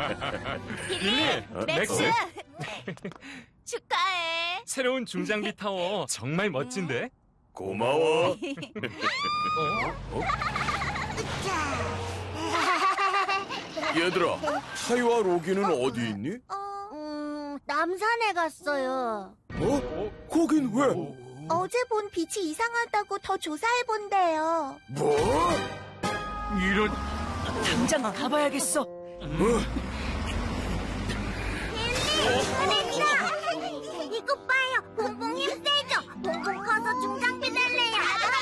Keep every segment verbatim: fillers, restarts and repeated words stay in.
빌리, 맥스. 축하해. 새로운 중장비 타워 정말 멋진데? 고마워. 얘들아, 타이와 로기는 어디 있니? 음, 남산에 갔어요. 어? 거긴 왜? 어제 본 빛이 이상하다고 더 조사해본대요. 뭐? 이런... 당장 가봐야겠어. 이것 봐요. 봉봉 힘세죠. 봉봉 커서 중장비 될래요.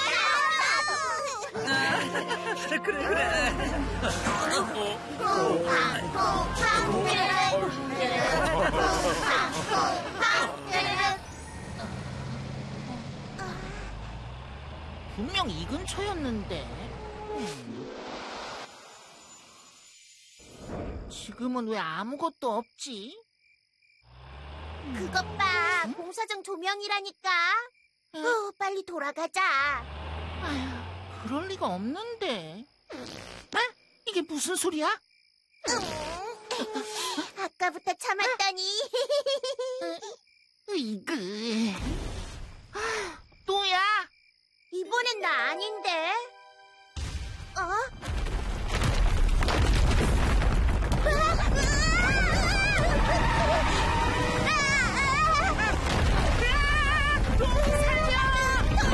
그래, 그래. 분명 이 근처였는데. 음. 지금은 왜 아무것도 없지? 그것 봐. 공사장 조명이라니까. 어, 빨리 돌아가자. 아휴, 그럴 리가 없는데. 아? 이게 무슨 소리야? 아까부터 참았다니. 이그. 아, 또야? 이번엔 나 아닌데.